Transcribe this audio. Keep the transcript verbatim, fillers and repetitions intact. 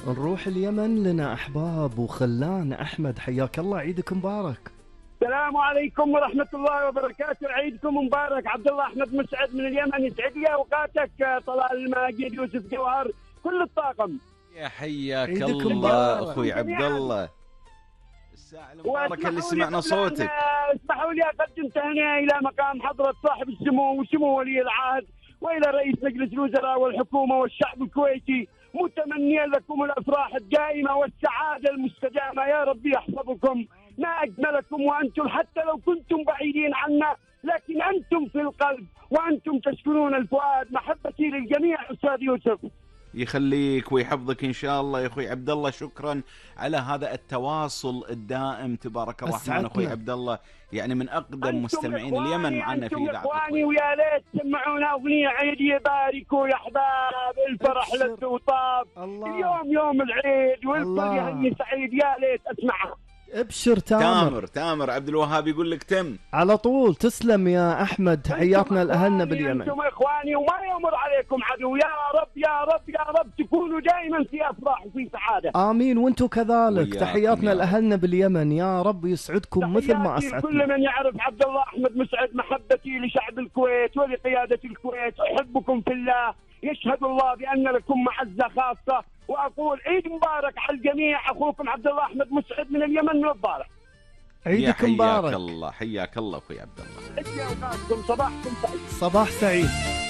نروح اليمن، لنا أحباب وخلان. أحمد حياك الله، عيدك مبارك. السلام عليكم ورحمة الله وبركاته، عيدكم مبارك. عبد الله أحمد مسعد من اليمن، يسعد لي أوقاتك. طلال الماجد، يوسف جوهر، كل الطاقم. يا حياك الله أخوي عبد الله، الساعة المباركة اللي سمعنا صوتك. اسمحوا لي أقدم تهنئة إلى مقام حضرة صاحب السمو وسمو ولي العهد، وإلى رئيس مجلس الوزراء والحكومة والشعب الكويتي، متمنيا لكم الأفراح الدائمة والسعادة المستدامة. يا رب يحفظكم. ما أجملكم وأنتم، حتى لو كنتم بعيدين عنا لكن أنتم في القلب وأنتم تسكنون الفؤاد. محبتي للجميع أستاذ يوسف. يخليك ويحفظك إن شاء الله يا أخوي عبد الله. شكرا على هذا التواصل الدائم، تبارك الرحمن. أخوي عبد الله يعني من أقدم مستمعين اليمن معنا في إذاعة إخواني، ويا ليت تسمعونا أغنية عيد يباركوا يا أحباب، الفرح لذ وطاب. اليوم يوم العيد والكل يهني سعيد، يا ليت أسمعها. ابشر تامر. تامر تامر عبد الوهاب يقول لك تم على طول. تسلم يا أحمد، تحياتنا لأهلنا باليمن. أنتم إخواني وما يمر عليكم عدو. يا رب يا رب يا رب تكونوا دائما في أفراح وفي سعادة. آمين، وانتم كذلك. تحياتنا لأهلنا باليمن، يا رب يسعدكم مثل ما أسعدتم. كل من يعرف عبد الله أحمد مسعد، محبتي لشعب الكويت ولقيادة الكويت، أحبكم في الله. يشهد الله بأن لكم معزة خاصة، وأقول عيد مبارك على الجميع. أخوكم عبد الله أحمد مسعد من اليمن من الضالع. عيدك مبارك. حياك الله، حياك الله أخوي عبد الله. صباحكم سعيد. صباح سعيد.